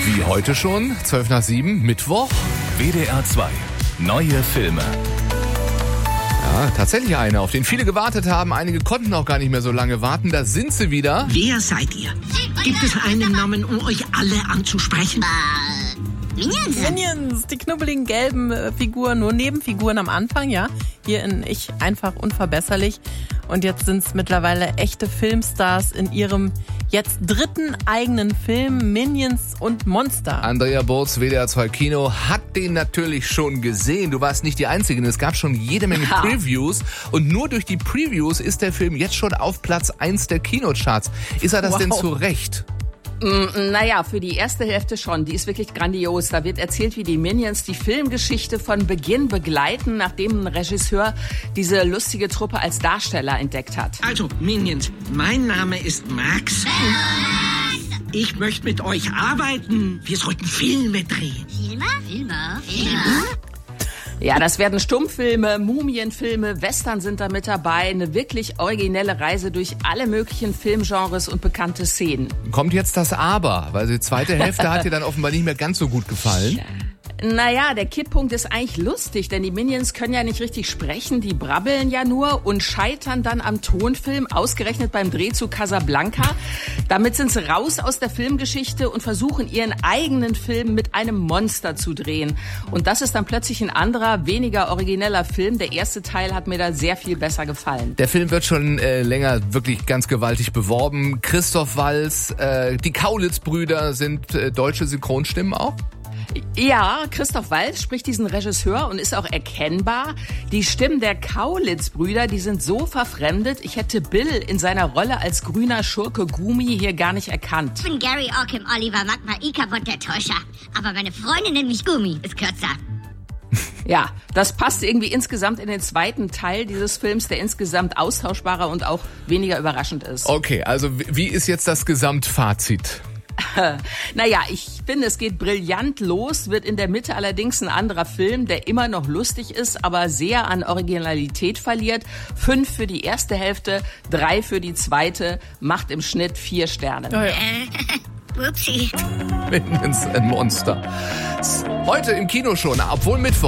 Wie heute schon, 6:12, Mittwoch. WDR 2, neue Filme. Ja, tatsächlich eine, auf den viele gewartet haben. Einige konnten auch gar nicht mehr so lange warten. Da sind sie wieder. Wer seid ihr? Gibt es einen Namen, um euch alle anzusprechen? Minions, die knubbeligen gelben Figuren, nur Nebenfiguren am Anfang, ja. Hier in Ich einfach unverbesserlich. Und jetzt sind es mittlerweile echte Filmstars in ihrem jetzt dritten eigenen Film Minions und Monster. Andrea Burz, WDR 2 Kino, hat den natürlich schon gesehen. Du warst nicht die Einzige. Es gab schon jede Menge Previews. Und nur durch die Previews ist der Film jetzt schon auf Platz 1 der Kinocharts. Ist er das denn zu Recht? Naja, für die erste Hälfte schon. Die ist wirklich grandios. Da wird erzählt, wie die Minions die Filmgeschichte von Beginn begleiten, nachdem ein Regisseur diese lustige Truppe als Darsteller entdeckt hat. Also, Minions, mein Name ist Max. Ich möchte mit euch arbeiten. Wir sollten Filme drehen. Filme? Ja, das werden Stummfilme, Mumienfilme, Western sind da mit dabei. Eine wirklich originelle Reise durch alle möglichen Filmgenres und bekannte Szenen. Kommt jetzt das Aber, weil die zweite Hälfte hat dir dann offenbar nicht mehr ganz so gut gefallen. Naja, der Kipppunkt ist eigentlich lustig, denn die Minions können ja nicht richtig sprechen, die brabbeln ja nur und scheitern dann am Tonfilm, ausgerechnet beim Dreh zu Casablanca. Damit sind sie raus aus der Filmgeschichte und versuchen ihren eigenen Film mit einem Monster zu drehen. Und das ist dann plötzlich ein anderer, weniger origineller Film. Der erste Teil hat mir da sehr viel besser gefallen. Der Film wird schon länger wirklich ganz gewaltig beworben. Christoph Waltz, die Kaulitz-Brüder sind deutsche Synchronstimmen auch? Ja, Christoph Waltz spricht diesen Regisseur und ist auch erkennbar. Die Stimmen der Kaulitz-Brüder, die sind so verfremdet, ich hätte Bill in seiner Rolle als grüner Schurke Gumi hier gar nicht erkannt. Ich bin Gary Ockham, Oliver Magma Ikabot, der Täuscher. Aber meine Freundin nennt mich Gumi, ist kürzer. Ja, das passt irgendwie insgesamt in den zweiten Teil dieses Films, der insgesamt austauschbarer und auch weniger überraschend ist. Okay, also wie ist jetzt das Gesamtfazit? Naja, ich finde, es geht brillant los, wird in der Mitte allerdings ein anderer Film, der immer noch lustig ist, aber sehr an Originalität verliert. 5 für die erste Hälfte, 3 für die zweite, macht im Schnitt 4 Sterne. Oh ja. Upsi. Minions ein Monster. Heute im Kino schon, obwohl Mittwoch.